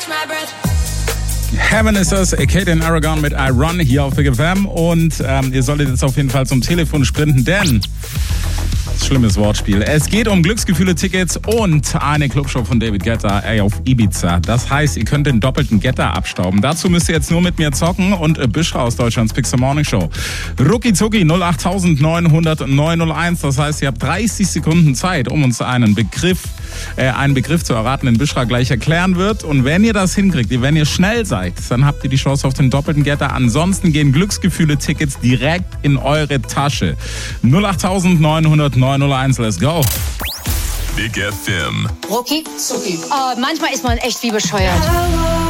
Heaven ist das, Kate in Aragon mit I Run hier auf Big FM und ihr solltet jetzt auf jeden Fall zum Telefon sprinten, denn schlimmes Wortspiel. Es geht um Glücksgefühle-Tickets und eine Clubshow von David Guetta auf Ibiza. Das heißt, ihr könnt den doppelten Guetta abstauben. Dazu müsst ihr jetzt nur mit mir zocken und Büschra aus Deutschlands Pixel Morning Show. Rucki zucki 08900 901. Das heißt, ihr habt 30 Sekunden Zeit, um uns einen Begriff zu erraten, den Büschra gleich erklären wird. Und wenn ihr das hinkriegt, wenn ihr schnell seid, dann habt ihr die Chance auf den doppelten Guetta. Ansonsten gehen Glücksgefühle-Tickets direkt in eure Tasche. 08900 901, let's go. Big FM. Rucki zucki. Oh, manchmal ist man echt wie bescheuert.